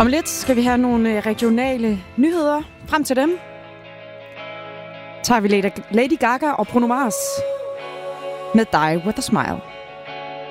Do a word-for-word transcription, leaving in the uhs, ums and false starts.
Om lidt skal vi have nogle regionale nyheder. Frem til dem tager vi Lady Gaga og Bruno Mars med Die With A Smile.